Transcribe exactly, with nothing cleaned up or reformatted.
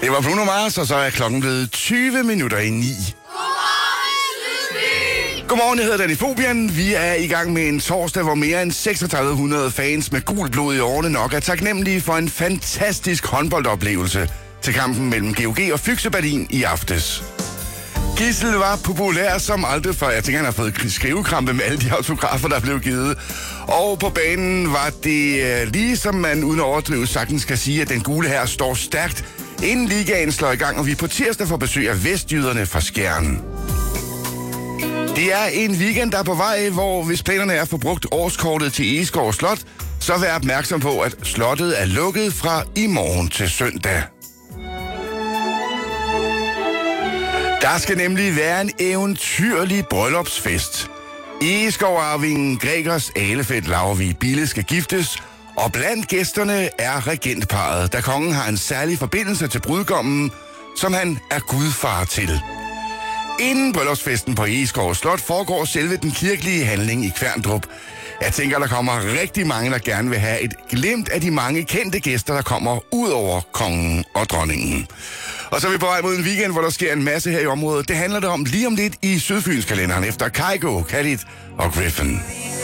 Det var Bruno Mars, og så er klokken blevet tyve minutter i ni. Godmorgen, jeg hedder Danny Fobian. Vi er i gang med en torsdag, hvor mere end seksogtredive hundrede fans med gul blod i årene nok er taknemmelige for en fantastisk håndboldoplevelse til kampen mellem G O G og Füchse Berlin i aftes. Gissel var populær som aldrig før. Jeg tænker, han har fået skrivekrampe med alle de autografer, der blev givet. Og på banen var det lige som man uden at overdrive sagtens kan sige, at den gule her står stærkt, inden ligaen slår i gang, og vi på tirsdag får besøg af vestjyderne fra Skjern. Det er en weekend, der er på vej, hvor hvis planerne er at få brugt årskortet til Egeskov Slot, så vær opmærksom på, at slottet er lukket fra i morgen til søndag. Der skal nemlig være en eventyrlig bryllupsfest. Egeskovsarvingen Gregers Ahlefeldt Laurvig Bille skal giftes, og blandt gæsterne er regentparret, da kongen har en særlig forbindelse til brudgommen, som han er gudfar til. Inden bryllupsfesten på Egeskov Slot foregår selve den kirkelige handling i Kværndrup. Jeg tænker, der kommer rigtig mange, der gerne vil have et glimt af de mange kendte gæster, der kommer ud over kongen og dronningen. Og så er vi på vej mod en weekend, hvor der sker en masse her i området. Det handler det om lige om lidt i Sydfynskalenderen efter Kygo, Khalid og Griffin.